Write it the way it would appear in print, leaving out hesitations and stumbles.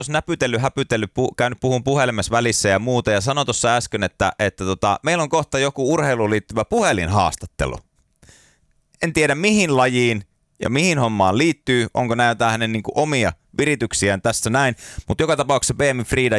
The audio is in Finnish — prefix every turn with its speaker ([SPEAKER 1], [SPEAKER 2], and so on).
[SPEAKER 1] häpytellyt, käynyt puhun puhelimessa välissä ja muuta ja sanoi tuossa äsken, että meillä on kohta joku urheiluun liittyvä puhelinhaastattelu. En tiedä mihin lajiin ja mihin hommaan liittyy, onko nämä jotain hänen niin kuin omia virityksiään tässä näin, mutta joka tapauksessa BM Frida